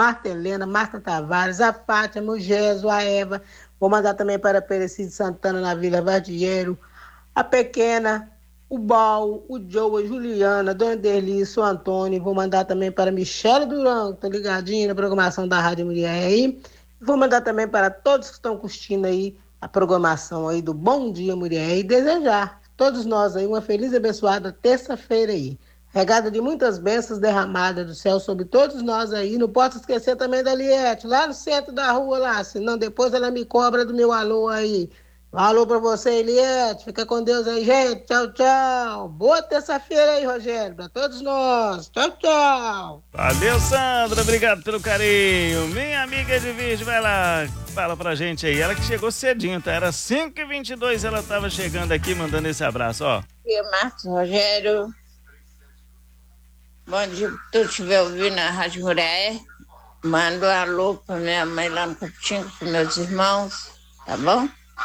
Marta Helena, Marta Tavares, a Fátima, o Geso, a Eva. Vou mandar também para Perecide Santana, na Vila Vardieiro, a Pequena, o Bal, o Joe, a Juliana, Dona Derlice, o Antônio. Vou mandar também para Michele Durão, que tá ligadinho na programação da Rádio Mulher aí. Vou mandar também para todos que estão curtindo aí a programação aí do Bom Dia Mulher e desejar a todos nós aí uma feliz e abençoada terça-feira aí. Regada de muitas bênçãos derramadas do céu sobre todos nós aí. Não posso esquecer também da Liette, lá no centro da rua lá, senão depois ela me cobra do meu alô aí. Alô pra você, Eliette. Fica com Deus aí, gente. Tchau, tchau. Boa terça-feira aí, Rogério, pra todos nós. Tchau, tchau. Valeu, Sandra. Obrigado pelo carinho. Minha amiga Edvige, vai lá. Fala pra gente aí. Ela que chegou cedinho, tá? Era 5h22, ela tava chegando aqui, mandando esse abraço, ó. Bom dia, Marcos, Rogério. Bom dia, se tu estiver ouvindo a Rádio Muriaé, manda um alô pra minha mãe lá no Caputinho, pros meus irmãos, tá bom?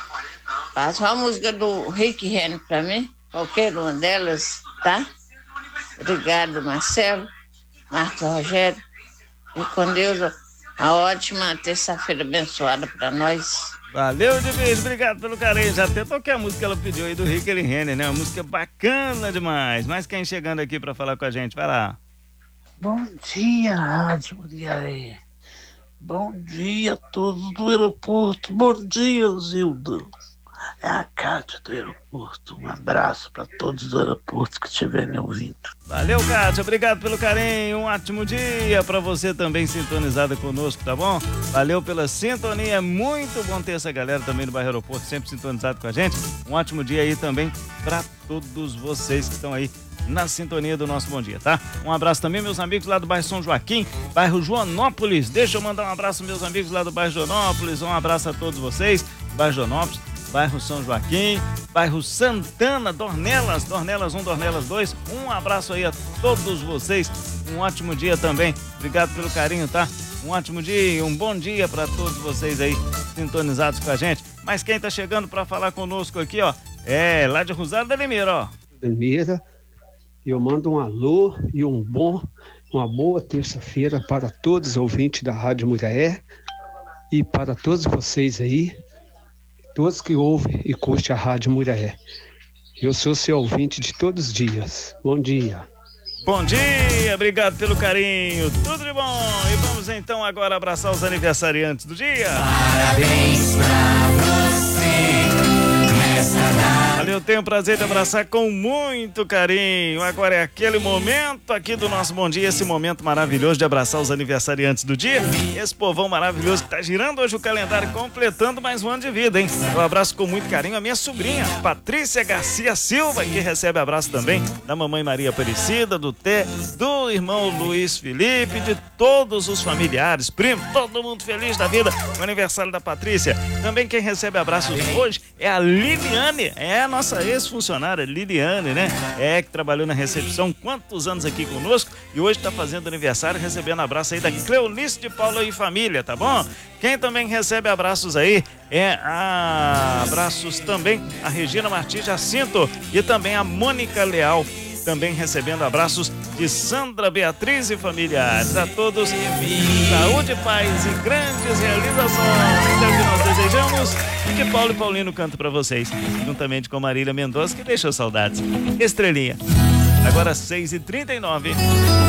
Passa uma música do Rick Renner pra mim, qualquer uma delas, tá? Obrigado, Marcelo, Marcos, Rogério. E com Deus, uma ótima terça-feira abençoada pra nós. Valeu, Edvige, obrigado pelo carinho. Já até toquei a música que ela pediu aí do Rick Renner, né? Uma música bacana demais. Mas quem chegando aqui pra falar com a gente, vai lá. Bom dia, Rádio Mulher. Bom dia a todos do aeroporto. Bom dia, Zilda. É a Cátia do aeroporto. Um abraço para todos do aeroporto que estiverem ouvindo. Valeu, Cátia. Obrigado pelo carinho. Um ótimo dia para você também sintonizada conosco, tá bom? Valeu pela sintonia. Muito bom ter essa galera também do bairro Aeroporto sempre sintonizado com a gente. Um ótimo dia aí também para todos vocês que estão aí na sintonia do nosso Bom Dia, tá? Um abraço também, meus amigos lá do bairro São Joaquim, bairro Joanópolis. Deixa eu mandar um abraço, meus amigos lá do bairro Joanópolis. Um abraço a todos vocês, bairro Joanópolis, bairro São Joaquim, bairro Santana, Dornelas 1, Dornelas 2. Um abraço aí a todos vocês. Um ótimo dia também. Obrigado pelo carinho, tá? Um ótimo dia, um bom dia para todos vocês aí sintonizados com a gente. Mas quem tá chegando para falar conosco aqui, ó, é lá de Rosário da Limeira, ó. Limeira. Eu mando um alô e uma boa terça-feira para todos os ouvintes da Rádio Mulher e para todos vocês aí, todos que ouvem e curtem a Rádio Mulher. Eu sou seu ouvinte de todos os dias. Bom dia. Bom dia, obrigado pelo carinho, tudo de bom. E vamos então agora abraçar os aniversariantes do dia. Parabéns pra você. Olha, eu tenho o prazer de abraçar com muito carinho. Agora é aquele momento aqui do nosso Bom Dia, esse momento maravilhoso de abraçar os aniversariantes do dia. Esse povão maravilhoso que tá girando hoje o calendário, completando mais um ano de vida, hein? Eu abraço com muito carinho a minha sobrinha, Patrícia Garcia Silva, que recebe abraço também da mamãe Maria Aparecida, do do irmão Luiz Felipe, de todos os familiares, primos, todo mundo feliz da vida com o aniversário da Patrícia. Também quem recebe abraços hoje é a Liliane, é a nossa ex-funcionária Liliane, né? É, que trabalhou na recepção quantos anos aqui conosco e hoje tá fazendo aniversário, recebendo abraço aí da Cleonice de Paula e família, tá bom? Quem também recebe abraços aí é abraços também a Regina Martins Jacinto e também a Mônica Leal, também recebendo abraços de Sandra Beatriz e familiares. A todos, saúde, paz e grandes realizações. É o que nós desejamos e que Paulo e Paulino cantam pra vocês, juntamente com Marília Mendonça, que deixou saudades. Estrelinha. Agora 6h39.